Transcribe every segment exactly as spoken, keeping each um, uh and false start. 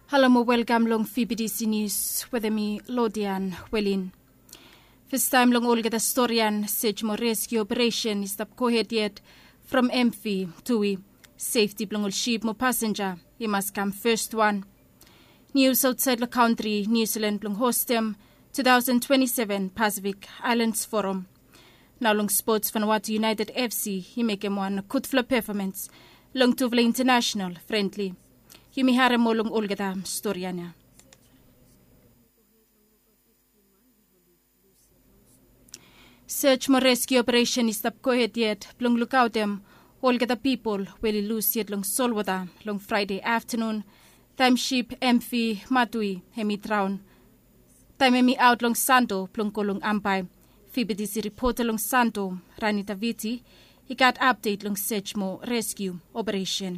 Hello mo welcome long F B D C News with me Lodian Welin. First time long all get a storyan sage mo rescue operation is tap kohediet from M V to we safety blong ship mo passenger. He must come first one. News outside the country, New Zealand blong hostem twenty twenty-seven Pacific Islands Forum. Now long sports Vanuatu United F C he make him one kutfla performance long tuvla international friendly. Yumi hare molong olgata storiana. Search mo rescue operation is tap kohet yet plong lookoutem olgata people weli lose yet long solwada long Friday afternoon time ship M V Matui hemi traun time hemi out long Santo plong kolong ampai F B D C reporter long Santo Ranita Viti he got update long search mo rescue operation.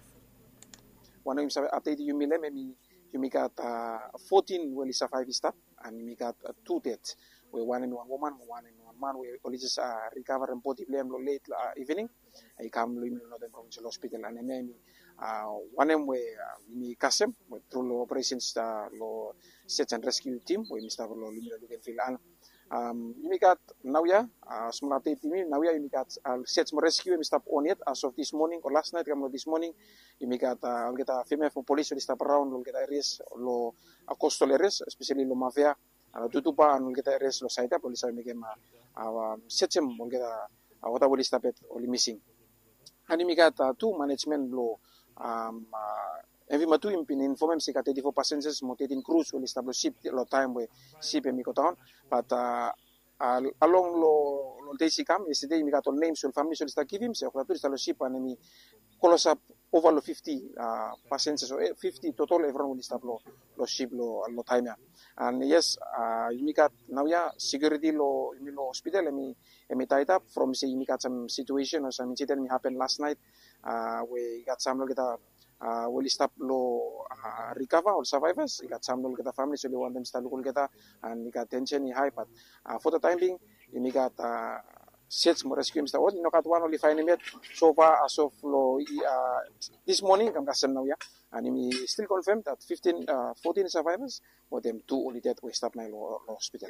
One of them updated you me you got uh, fourteen well survive stop and we got uh, two deaths. We one in one woman, one in one man. We only just uh, recover and body blame late uh, evening. I come to Northern Provincial Hospital and then uh, one of them we we custom through operations uh, lo search and rescue team we Mister Lo Lumina Filan. Um, you got now yeah, uh, small update me now yeah you got uh, search and rescue we stop on it as of this morning or last night come this morning. You got uh, get a female from police will stop around will get areas lo a coastal areas especially lo mafia uh, tutupa and will get areas lo site police will make them uh, search them will get a what will stop it only missing. And you got uh, two management lo um every matu in inform si got thirty-four passengers mounted cruise will establish ship lo time we ship mi koton but uh, uh, along lo lo day si come yesterday mi got all names so family so start give him so to establish ship and mi close up over fifty uh, passengers so fifty total everyone will stop lo lo ship lo lo time and yes uh, mi got now yeah security lo mi lo hospital mi mi tied up from say mi got some situation or some incident mi happened last night uh, we got some lo get a Uh, will stop low uh, recover all survivors. We got some look at the family, so they want them to start looking at that, and we got tension high. But uh, for the time being, we got uh, sets more rescue. Mister What you know, got one only finding it so far as of low uh, this morning. I'm guessing now, yeah, and we still confirmed that fifteen, uh, fourteen survivors, but them two only dead. We stop now low hospital.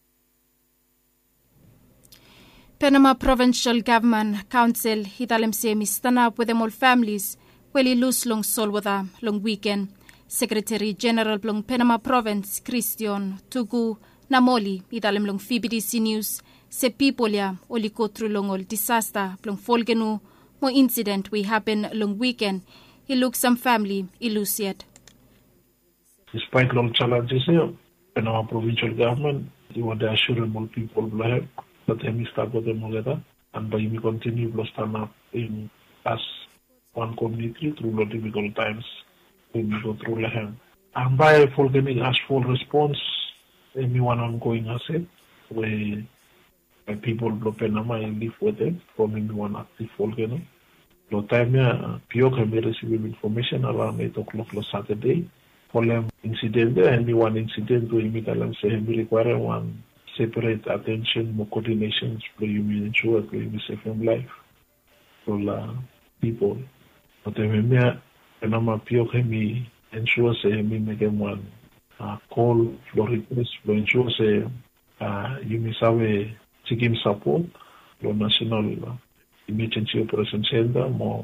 Panama Provincial Government Council hitalem semi stand up with them all families. Weli lose long solwada long weekend. Secretary General blong Panama Province Christian Tugu Namoli idalem long F B D C News se people ya oli go through long all disaster blong folgenu mo incident we happen long weekend. He looks some family illusiad. Despite long challenges here, Panama Provincial Government they want to assure more people black that they start with them together and by me continue to stand up in us. One community through the difficult times when we go through Lahem. And by Folgening as full response, anyone ongoing asset, where people blow Panama and live with them from anyone active Folgening. No time here, Pio can be receiving information around eight o'clock on Saturday. For them incident there, anyone incident to immediately say we require one separate attention, more coordination, so you may ensure that you save them life. For uh, people. But I remember when I'm a Pio Hemi ensure say me make one uh, call for request for ensure say uh, you may have a seeking support for National uh, Emergency Operation Center more.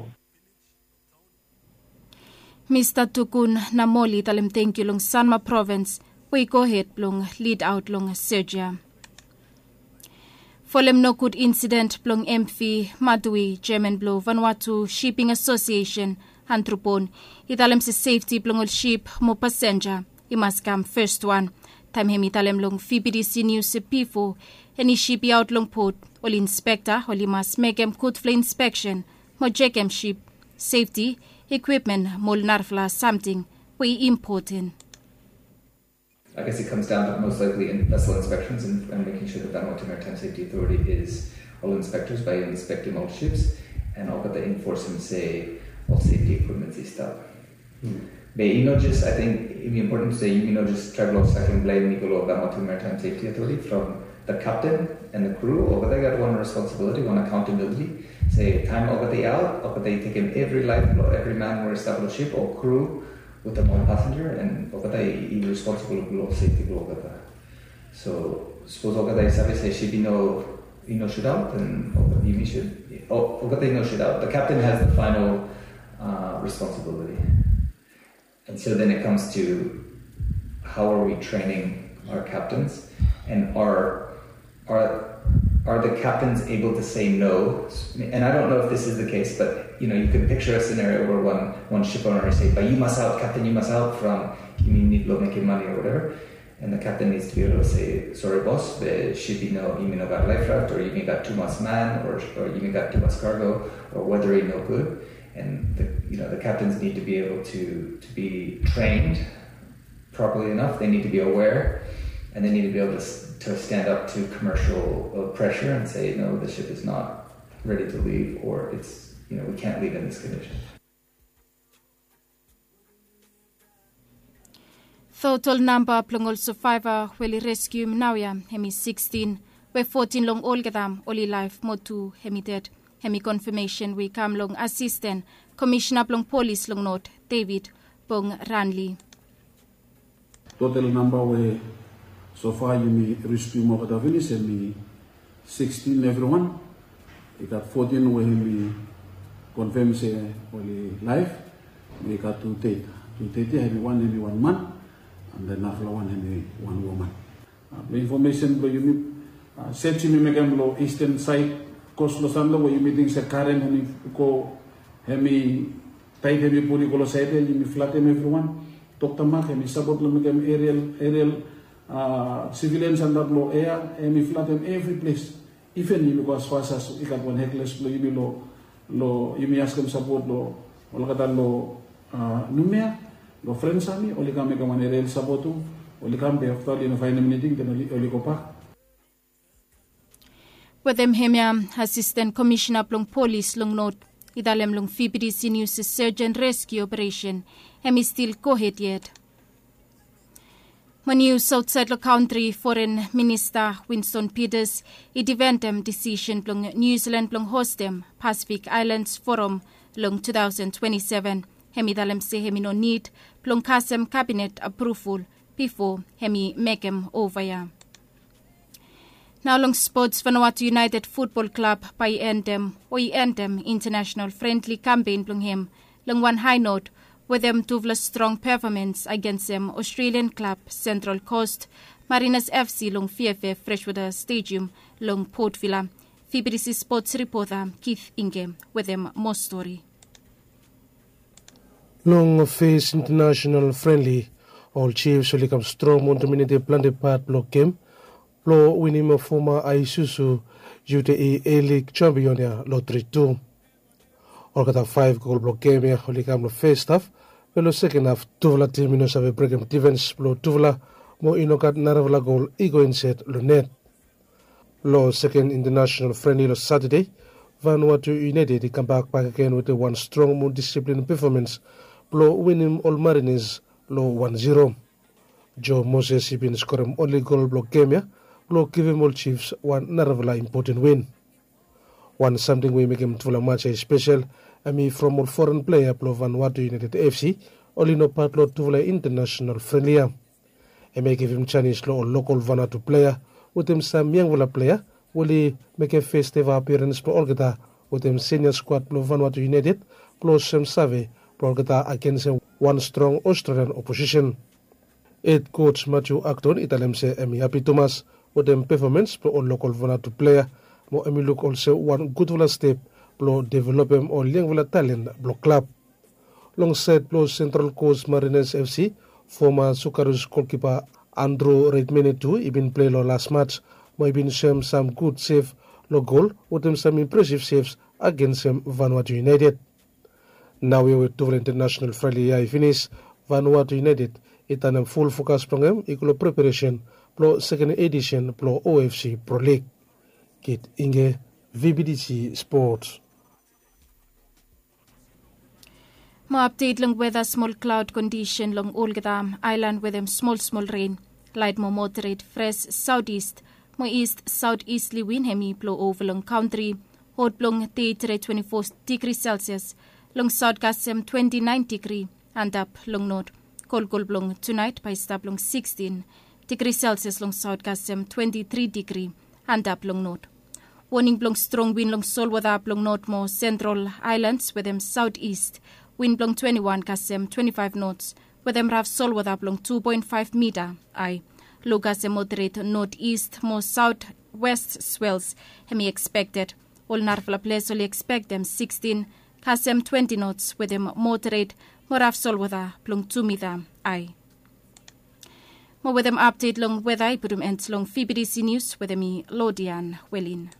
Mister Tukun Namoli talem thank you long Sanma Province we go ahead long lead out long Sergia. Folem no good incident blong M V Madui German Blow Vanuatu Shipping Association Anthropon. Italem se safety blong ol ship mo passenger. I must come first one. Time hemi talem long F B D C News se pifo. Any ship out long port. Ol inspector ol must make em good for inspection. Mo check em ship. Safety equipment mol narfla something way important. I guess it comes down to most likely in vessel inspections and, and making sure that Vanuatu Maritime Safety Authority is all inspectors by inspecting all ships and all the enforcement say all safety equipment and stuff. Mm. But you know, just I think it's important to say you know just travel of second blame Nicolo Vanuatu Maritime Safety Authority from the captain and the crew over there got one responsibility, one accountability. Say time over the out, over they take in every life, every man who established ship or crew with the one passenger, and ogata i responsible for safety ogata. So suppose ogata sabi say she be no you no shoot out, and you should ogata no shoot out. The captain has the final uh, responsibility, and so then it comes to how are we training our captains, and are are are the captains able to say no? And I don't know if this is the case, but you know, you could picture a scenario where one one ship owner say, "But you must out, captain, you must out from you need to make money or whatever," and the captain needs to be able to say, "Sorry, boss, the ship you know you know got life raft, or you mean got too much man, or or you mean got too much cargo, or whether you no good." And the, you know, the captains need to be able to to be trained properly enough. They need to be aware, and they need to be able to to stand up to commercial uh, pressure and say, no, the ship is not ready to leave, or it's, you know, we can't leave in this condition. Total number plongol survivor weli rescue mnawya hemi sixteen, we fourteen long olgadam oli life motu hemi dead. Hemi confirmation we kam long assistant commissioner plong police long note David Bong Ranley. Total number we so far you may rescue more than finish and me sixteen everyone. We got fourteen we me confirm say only life. We got two date. Two date every one every one man, and then after one every one woman. Uh, the information you me uh, set to me make them eastern side coast Los Angeles where you meeting se Karen and go hemi tight hemi puri ko side you me flat everyone. Doctor Mark hemi support lo make aerial aerial Uh, civilians and that law air and we flat them every place. Even you go as fast as you got one headless law, you may law law you may ask them support law or look at that law numia, law friends army, or you can make one aerial support to, or you can be after you find a meeting, then only go back. With them hemia assistant commissioner plong police long note idalem long F I B D C news search and rescue operation hemi still cohet yet. News outside the country, Foreign Minister Winston Peters, he defended decision plong New Zealand plong host them Pacific Islands Forum long twenty twenty-seven. Hemi dalem se hemi no need plong kasem cabinet approval before hemi make him over ya. Now long sports Vanuatu United Football Club by endem or endem international friendly campaign plong him long one high note. With them to a strong performance against them Australian club Central Coast, Mariners F C long V F F Freshwater Stadium long Port Vila. F I B D C Sports reporter Keith Inge with them more story. Long face international friendly, all chiefs will come strong Monteminute planted part block game. Blow winning a former Isuzu U T E A-League champion lottery two. All got a five goal block game here, holy come first half. Well, second half, Tuvla team minus have a break defense blow Tuvla, more inokat Naravla goal, ego inset Lunet. Low second international friendly Saturday, Vanuatu United come back back again with a one strong, more disciplined performance, blow winning all Mariners, low one zero. Joe Moses has been scoring only goal block game here, blow give him all Chiefs one Naravla important win. One something we make him Tuvla match special. I mean, from all foreign player, Plo Vanuatu United F C, only no part lot to international friendly. I may give him Chinese law or local Vanuatu player, with him some young player, will he make a first ever appearance for Olgata, with him senior squad Plo Vanuatu United, plus some Save, Olgata against one strong Australian opposition. Eight coach Matthew Acton, Italem say, Emi happy Thomas, with them performance for all local Vanuatu player, more Emi look also one good step. Blow develop him or young talent block club. Alongside Blow Central Coast Mariners F C, former Sukarus goalkeeper Andrew Redmane too, he been played last match, but been shown some good save, no goal, with him some impressive saves against him Vanuatu United. Now we will to international friendly I finish Vanuatu United, it an full focus program, equal preparation, Blow second edition, Blow O F C Pro League. Kit Inge, V B D C Sports. More update long weather small cloud condition long Olgadam Island with them small small rain. Light more moderate fresh southeast. More east southeasterly wind hemi blow over long country. Hot blong thirty twenty-four degrees Celsius. Long south gasem twenty-nine degree. and up long north. Kolkol blong tonight by stop long sixteen degree Celsius long south kasem twenty-three degree and up long north. Warning blong strong wind long sol with up long north more central islands with them southeast. Wind blong twenty-one kasem twenty-five knots with them rough sol with up long two point five meter. I. Low kasem moderate northeast more southwest swells hemi expected. All narfla place only expect them sixteen kasem twenty knots with them moderate more rough sol with up long two meter. I. More with them update long weather, put them end long F B D C News with me, Lodian Wellin.